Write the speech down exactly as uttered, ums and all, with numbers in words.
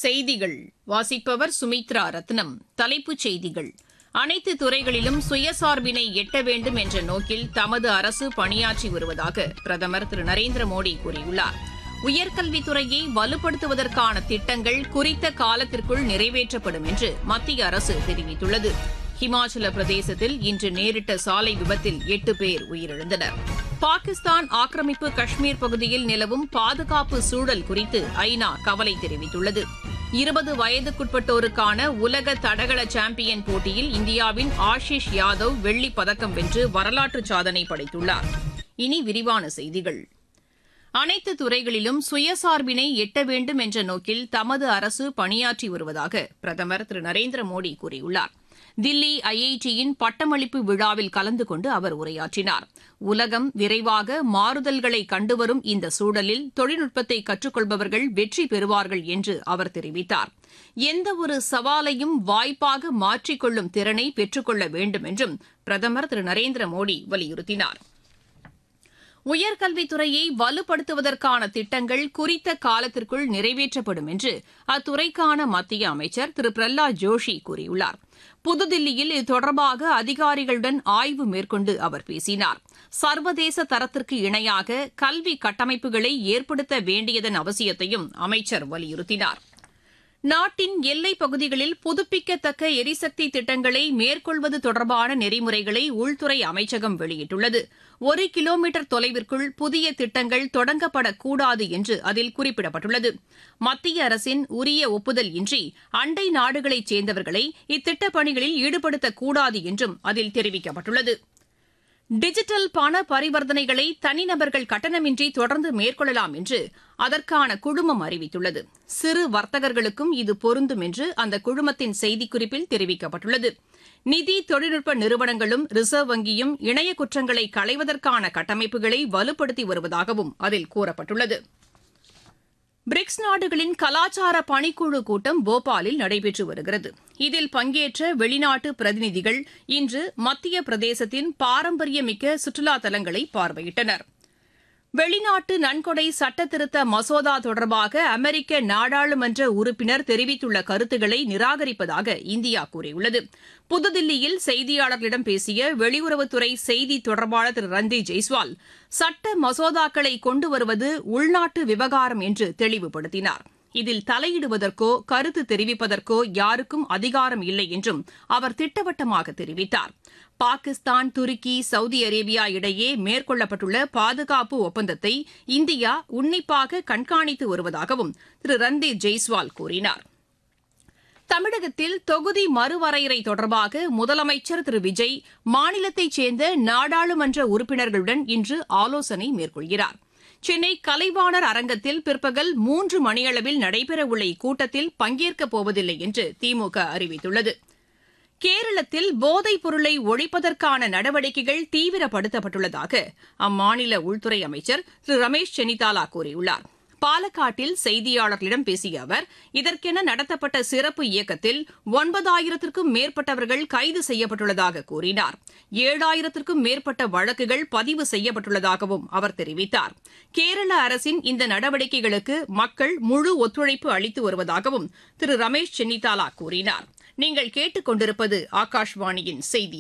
செய்திகள் வாசிப்பவர் சுமித்ரா ரத்னம். தலைப்புச் செய்திகள்: அனைத்து துறைகளிலும் சுயசார்பினை எட்ட வேண்டும் என்ற நோக்கில் தமது அரசு பணியாற்றி வருவதாக பிரதமர் திரு நரேந்திர மோடி கூறியுள்ளார். உயர்கல்வித்துறையை வலுப்படுத்துவதற்கான திட்டங்கள் குறித்த காலத்திற்குள் நிறைவேற்றப்படும் என்று மத்திய அரசு தெரிவித்துள்ளது. ஹிமாச்சல பிரதேசத்தில் இன்று நேரிட்ட சாலை விபத்தில் எட்டு பேர் உயிரிழந்தனர். பாகிஸ்தான் ஆக்கிரமிப்பு காஷ்மீர் பகுதியில் நிலவும் பாதுகாப்பு சூழல் குறித்து ஐநா கவலை தெரிவித்துள்ளது. இருபது வயதுக்குட்பட்டோருக்கான உலக தடகள சாம்பியன் போட்டியில் இந்தியாவின் ஆஷிஷ் யாதவ் வெள்ளிப் பதக்கம் வென்று வரலாற்று சாதனை படைத்துள்ளார். இனி விரிவான செய்திகள். அனைத்து துறைகளிலும் சுயசார்பினை எட்ட வேண்டும் என்ற நோக்கில் தமது அரசு பணியாற்றி வருவதாக பிரதமர் திரு நரேந்திர மோடி கூறியுள்ளார். தில்லி ஐ ஐ டியின் பட்டமளிப்பு விழாவில் கலந்து கொண்டு அவர் உரையாற்றினார். உலகம் விரைவாக மாறுதல்களை கண்டுவரும் இந்த சூழலில் தொழில்நுட்பத்தை கற்றுக்கொள்பவர்கள் வெற்றி பெறுவார்கள் என்று அவர் தெரிவித்தார். எந்தவொரு சவாலையும் வாய்ப்பாக மாற்றிக்கொள்ளும் திறனை பெற்றுக்கொள்ள வேண்டும் என்றும் பிரதமர் திரு நரேந்திர மோடி வலியுறுத்தினார். உயர்கல்வித்துறையை வலுப்படுத்துவதற்கான திட்டங்கள் குறித்த காலத்திற்குள் நிறைவேற்றப்படும் என்று அத்துறைக்கான மத்திய அமைச்சர் திரு பிரஹ்லாத் ஜோஷி கூறியுள்ளார். புதுதில்லியில் இது தொடர்பாக அதிகாரிகளுடன் ஆய்வு மேற்கொண்டு அவர் பேசினார். சர்வதேச தரத்திற்கு இணையாக கல்வி கட்டமைப்புகளை ஏற்படுத்த வேண்டியதன் அவசியத்தையும் அமைச்சர் வலியுறுத்தினார். நாட்டின் எல்லைப் பகுதிகளில் புதுப்பிக்கத்தக்க எரிசக்தி திட்டங்களை மேற்கொள்வது தொடர்பான நெறிமுறைகளை உள்துறை அமைச்சகம் வெளியிட்டுள்ளது. ஒரு கிலோமீட்டர் தொலைவிற்குள் புதிய திட்டங்கள் தொடங்கப்படக்கூடாது என்று அதில் குறிப்பிடப்பட்டுள்ளது. மத்திய அரசின் உரிய ஒப்புதல் இன்றி அண்டை நாடுகளைச் சேர்ந்தவர்களை இத்திட்டப் பணிகளில் ஈடுபடுத்தக்கூடாது என்றும் அதில் தெரிவிக்கப்பட்டுள்ளது. டிஜிட்டல் பண பரிவர்த்தனைகளை தனிநபர்கள் கட்டணமின்றி தொடர்ந்து மேற்கொள்ளலாம் என்று அதற்கான குழுமம் அறிவித்துள்ளது. சிறு வர்த்தகர்களுக்கும் இது பொருந்தும் என்று அந்த குழுமத்தின் செய்திக்குறிப்பில் தெரிவிக்கப்பட்டுள்ளது. நிதி தொழில்நுட்ப நிறுவனங்களும் ரிசர்வ் வங்கியும் இணைய குற்றங்களை களைவதற்கான கட்டமைப்புகளை வலுப்படுத்தி வருவதாகவும் அதில் கூறப்பட்டுள்ளது. பிரிக்ஸ் நாடுகளின் கலாச்சார பணிக்குழு கூட்டம் போபாலில் நடைபெற்று வருகிறது. இதில் பங்கேற்ற வெளிநாட்டு பிரதிநிதிகள் இன்று மத்திய பிரதேசத்தின் பாரம்பரியமிக்க சுற்றுலா தலங்களை பார்வையிட்டனர். வெளிநாட்டு நன்கொடை சட்டத்திருத்த மசோதா தொடர்பாக அமெரிக்க நாடாளுமன்ற உறுப்பினர் தெரிவித்துள்ள கருத்துக்களை நிராகரிப்பதாக இந்தியா கூறியுள்ளது. புதுதில்லியில் செய்தியாளர்களிடம் பேசிய வெளியுறவுத்துறை செய்தி தொடர்பாளர் திரு ரன்தீப் ஜெய்ஸ்வால் சட்ட மசோதாக்களை கொண்டு வருவது உள்நாட்டு விவகாரம் என்று தெளிவுபடுத்தினார். இதில் தலையிடுவதற்கோ கருத்து தெரிவிப்பதற்கோ யாருக்கும் அதிகாரம் இல்லை என்றும் அவர் திட்டவட்டமாக தெரிவித்தார். பாகிஸ்தான், துருக்கி, சவுதி அரேபியா இடையே மேற்கொள்ளப்பட்டுள்ள பாதுகாப்பு ஒப்பந்தத்தை இந்தியா உன்னிப்பாக கண்காணித்து வருவதாகவும் திரு ரன்தீப் ஜெய்ஸ்வால் கூறினார். தமிழகத்தில் தொகுதி மறுவரையறை தொடர்பாக முதலமைச்சர் திரு விஜய் மாநிலத்தைச் சேர்ந்த நாடாளுமன்ற உறுப்பினர்களுடன் இன்று ஆலோசனை மேற்கொள்கிறார். சென்னை கலைவாணர் அரங்கத்தில் பிற்பகல் மூன்று மணியளவில் நடைபெறவுள்ள இக்கூட்டத்தில் பங்கேற்கப் போவதில்லை என்று திமுக அறிவித்துள்ளது. கேரளத்தில் போதைப் பொருளை ஒழிப்பதற்கான நடவடிக்கைகள் தீவிரப்படுத்தப்பட்டுள்ளதாக அம்மாநில உள்துறை அமைச்சர் திரு ரமேஷ் சென்னிதாலா கூறியுள்ளார். பாலக்காட்டில் செய்தியாளர்களிடம் பேசிய அவர் இதற்கென நடத்தப்பட்ட சிறப்பு இயக்கத்தில் ஒன்பதாயிரத்திற்கும் மேற்பட்டவர்கள் கைது செய்யப்பட்டுள்ளதாக கூறினார். ஏழாயிரத்திற்கும் மேற்பட்ட வழக்குகள் பதிவு செய்யப்பட்டுள்ளதாகவும் அவர் தெரிவித்தார். கேரள அரசின் இந்த நடவடிக்கைகளுக்கு மக்கள் முழு ஒத்துழைப்பு அளித்து வருவதாகவும் திரு ரமேஷ் சென்னிதாலா கூறினார். நீங்கள் கேட்டுக் கொண்டிருப்பது ஆகாஷ்வாணியின் செய்தி